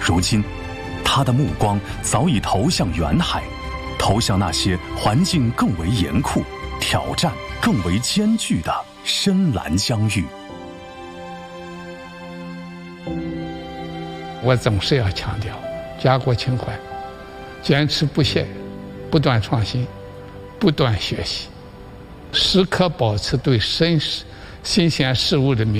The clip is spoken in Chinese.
如今，他的目光早已投向远海，投向那些环境更为严酷、挑战更为艰巨的深蓝疆域。 我总是要强调家国情怀，坚持不懈，不断创新，不断学习，时刻保持对新鲜事物的